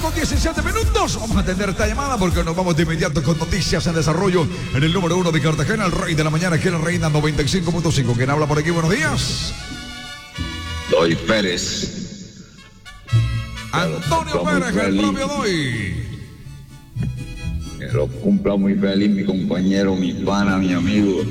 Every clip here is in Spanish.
con 17 minutos. Vamos a atender esta llamada porque nos vamos de inmediato con noticias en desarrollo en el número 1 de Cartagena, el rey de la mañana, que es la reina 95.5. ¿Quién habla por aquí? Buenos días. Doy Pérez. Antonio Pérez, el propio Doy. Que lo cumpla muy feliz mi compañero, mi pana, mi amigo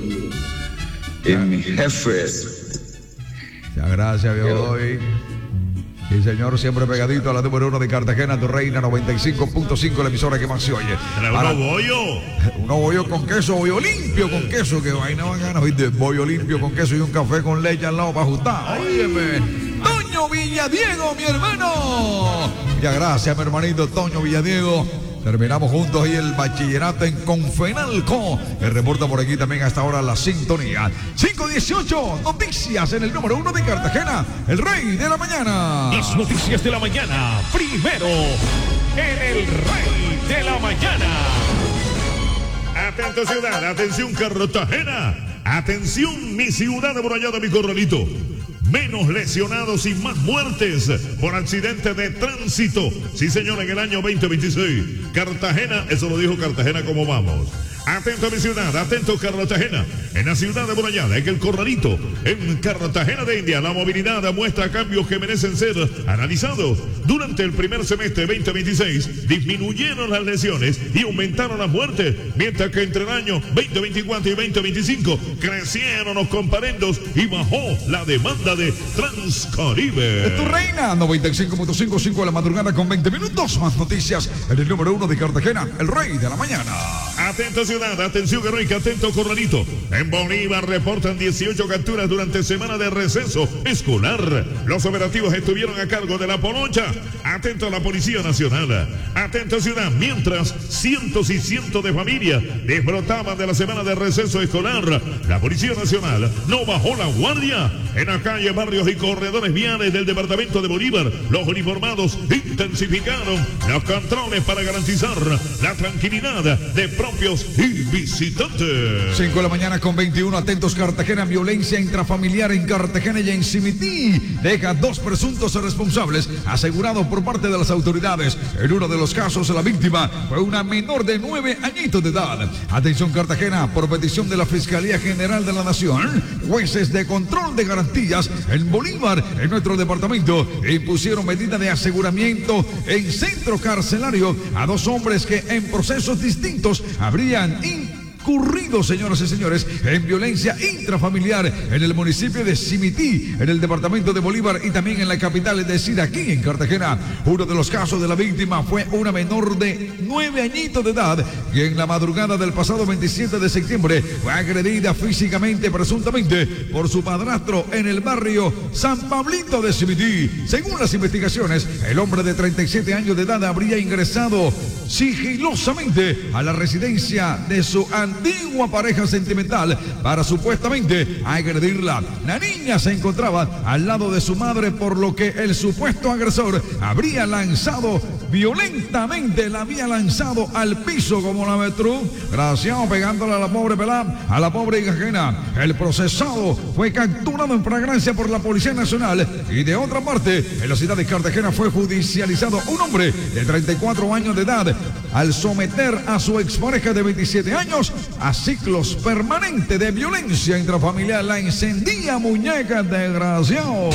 y mi jefe. Muchas gracias, viejo Doy. Y señor, siempre pegadito a la número 1 de Cartagena, tu reina 95.5, la emisora que más se oye. Unos bollos. Unos bollos con queso, bollo limpio con queso, que vaina bacana, ¿viste? Bollo limpio con queso y un café con leche al lado para ajustar. Óyeme, Toño Villadiego, mi hermano. Muchas gracias, mi hermanito Toño Villadiego. Terminamos juntos ahí el bachillerato en Confenalco. El reporta por aquí también hasta ahora la sintonía. 5:18, noticias en el número 1 de Cartagena, el rey de la mañana. Las noticias de la mañana, primero en el rey de la mañana. Atento ciudad, atención Cartagena, atención mi ciudad amurallada, mi corralito. Menos lesionados y más muertes por accidentes de tránsito. Sí, señor, en el año 2026. Cartagena, eso lo dijo Cartagena, ¿cómo vamos? Atento a mi ciudad, atento Cartagena. En la ciudad de Amurallada, en el Corralito, en Cartagena de India, la movilidad muestra cambios que merecen ser analizados. Durante el primer semestre 2026, disminuyeron las lesiones y aumentaron las muertes, mientras que entre el año 2024 y 2025 crecieron los comparendos y bajó la demanda de Transcaribe. Es tu reina, 95.55 de la madrugada con 20 minutos. Más noticias en el número 1 de Cartagena, el rey de la mañana. Atento ciudad, atención heroica, atento Corralito. En Bolívar reportan 18 capturas durante semana de receso escolar. Los operativos estuvieron a cargo de la Polocha. Atento a la Policía Nacional. Atento ciudad, mientras cientos y cientos de familias disfrutaban de la semana de receso escolar, la Policía Nacional no bajó la guardia. En la calle, barrios y corredores viales del departamento de Bolívar, los uniformados intensificaron los controles para garantizar la tranquilidad de propios y visitantes. 5 de la mañana con 21, atentos Cartagena, violencia intrafamiliar en Cartagena y en Simití. Deja 2 presuntos responsables asegurados por parte de las autoridades. En uno de los casos, la víctima fue una menor de 9 añitos de edad. Atención Cartagena, por petición de la Fiscalía General de la Nación, jueces de control de garantías en Bolívar, en nuestro departamento, impusieron medida de aseguramiento en centro carcelario a 2 hombres que en procesos distintos habrían incurrido, señoras y señores, en violencia intrafamiliar en el municipio de Simití, en el departamento de Bolívar y también en la capital, es decir, aquí en Cartagena. Uno de los casos de la víctima fue una menor de 9 añitos de edad que en la madrugada del pasado 27 de septiembre fue agredida físicamente, presuntamente, por su padrastro en el barrio San Pablito de Simití. Según las investigaciones, el hombre de 37 años de edad habría ingresado sigilosamente a la residencia de su antigua pareja sentimental para supuestamente agredirla. La niña se encontraba al lado de su madre, por lo que el supuesto agresor habría lanzado violentamente, la había lanzado al piso como la metrú, graciado, pegándole a la pobre pelada, a la pobre hija ajena. El procesado fue capturado en flagrancia por la Policía Nacional y de otra parte, en la ciudad de Cartagena fue judicializado un hombre de 34 años de edad al someter a su expareja de 27 años a ciclos permanentes de violencia intrafamiliar. La encendía, muñeca, desgraciado.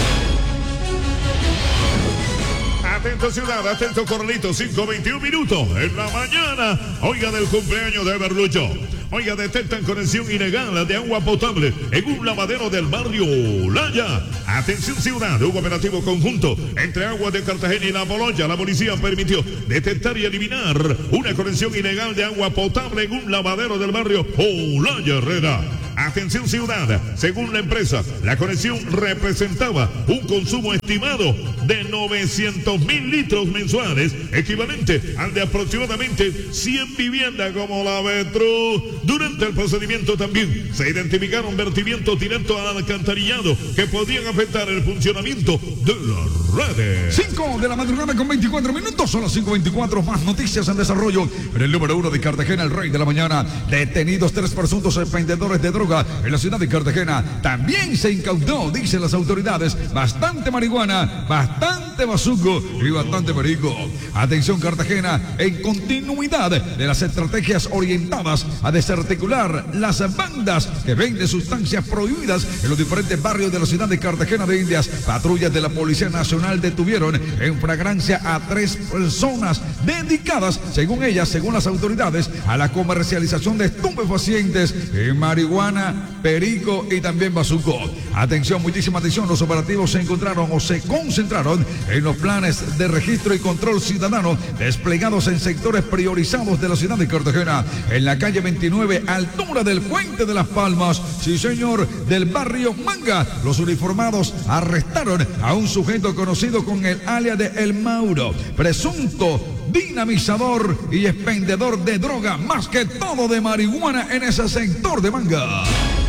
Atento ciudad, atento Corralito, 5:21 minutos en la mañana. Oiga, del cumpleaños de Berlucho. Oiga, detectan conexión ilegal de agua potable en un lavadero del barrio Laya. Atención ciudad, hubo operativo conjunto entre Aguas de Cartagena y La Polocha. La policía permitió detectar y eliminar una conexión ilegal de agua potable en un lavadero del barrio Olaya Herrera. Atención ciudad, según la empresa, la conexión representaba un consumo estimado de 900.000 litros mensuales, equivalente al de aproximadamente 100 viviendas como la Metro. Durante el procedimiento también se identificaron vertimientos directos al alcantarillado que podían afectar el funcionamiento de las redes. 5 de la madrugada con 24 minutos, son las 5:24, más noticias en desarrollo. En el número 1 de Cartagena, el rey de la mañana, detenidos 3 presuntos expendedores de droga en la ciudad de Cartagena. También se incautó, dicen las autoridades, bastante marihuana, bastante bastante bazuco y bastante perico. Atención Cartagena, en continuidad de las estrategias orientadas a desarticular las bandas que venden sustancias prohibidas en los diferentes barrios de la ciudad de Cartagena de Indias, patrullas de la Policía Nacional detuvieron en flagrancia a 3 personas dedicadas, según las autoridades, a la comercialización de estupefacientes, marihuana, perico y también bazuco. Atención, muchísima atención, los operativos se concentraron en los planes de registro y control ciudadano desplegados en sectores priorizados de la ciudad de Cartagena, en la calle 29, altura del Puente de las Palmas, sí señor, del barrio Manga. Los uniformados arrestaron a un sujeto conocido con el alias de El Mauro, presunto dinamizador y expendedor de droga, más que todo de marihuana en ese sector de Manga.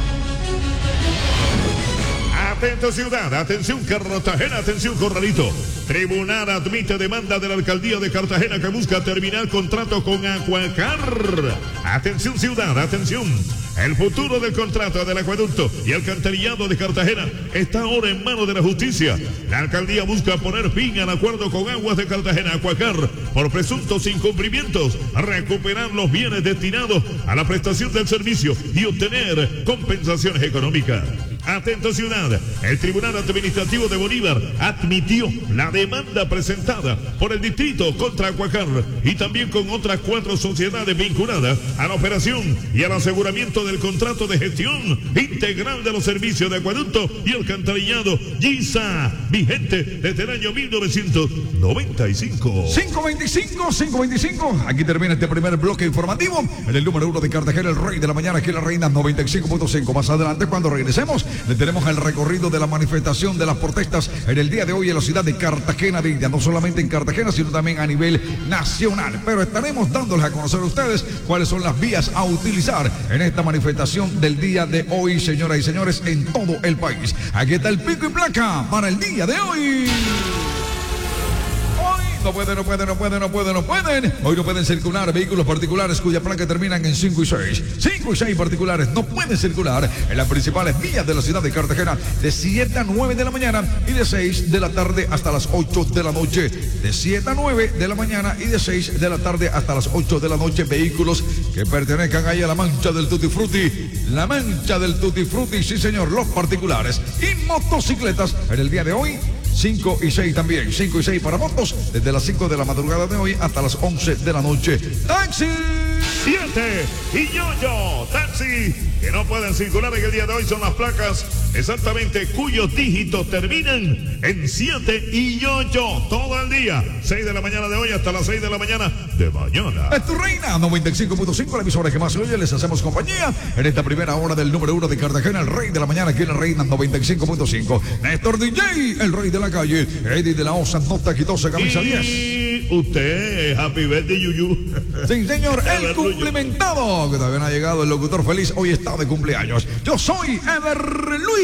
Atento ciudad, atención Cartagena, atención Corralito. Tribunal admite demanda de la alcaldía de Cartagena que busca terminar contrato con Aquacar. Atención ciudad, atención. El futuro del contrato del acueducto y alcantarillado de Cartagena está ahora en manos de la justicia. La alcaldía busca poner fin al acuerdo con Aguas de Cartagena, Aquacar, por presuntos incumplimientos, recuperar los bienes destinados a la prestación del servicio y obtener compensaciones económicas. Atento ciudad, el Tribunal Administrativo de Bolívar admitió la demanda presentada por el distrito contra Aquacar y también con otras 4 sociedades vinculadas a la operación y al aseguramiento del contrato de gestión integral de los servicios de acueducto y alcantarillado GISA, vigente desde el año 1995. 525. Aquí termina este primer bloque informativo en el número 1 de Cartagena, el rey de la mañana, aquí en la Reina 95.5. Más adelante, cuando regresemos, le tenemos el recorrido de la manifestación de las protestas en el día de hoy en la ciudad de Cartagena de Indias, no solamente en Cartagena, sino también a nivel nacional. Pero estaremos dándoles a conocer a ustedes cuáles son las vías a utilizar en esta manifestación del día de hoy, señoras y señores, en todo el país. Aquí está el pico y placa para el día de hoy. No pueden. Hoy no pueden circular vehículos particulares cuya placa terminan en 5 y 6. 5 y 6 particulares no pueden circular en las principales vías de la ciudad de Cartagena de 7 a 9 de la mañana y de 6 de la tarde hasta las 8 de la noche. De 7 a 9 de la mañana y de 6 de la tarde hasta las 8 de la noche. Vehículos que pertenezcan ahí a la mancha del Tutti Frutti. La mancha del Tutti Frutti, sí señor, los particulares y motocicletas en el día de hoy. 5 y 6 también, 5 y 6 para motos, desde las 5 de la madrugada de hoy hasta las 11 de la noche. ¡Taxi! 7 y Yoyo, taxi, que no pueden circular en el día de hoy son las placas exactamente cuyos dígitos terminan en 7 y Yoyo, todo el día, 6 de la mañana de hoy hasta las 6 de la mañana de mañana. Es tu Reina 95.5, la emisora que más se oye. Les hacemos compañía en esta primera hora del número 1 de Cartagena, el rey de la mañana, aquí en la Reina 95.5. Néstor DJ, el rey de la calle. Eddie de la Osa, nota quitosa, camisa 10. Y usted, happy birthday, Yuyu. Sí, señor, el cumplimentado, que también ha llegado el locutor feliz, hoy está de cumpleaños. Yo soy Ever Luis.